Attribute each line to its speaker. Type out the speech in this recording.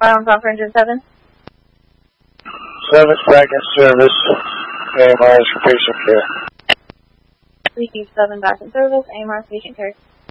Speaker 1: File call for engine 7.
Speaker 2: 7 back in service. AMR is for patient care.
Speaker 1: Receive 7 back in service. AMR patient care.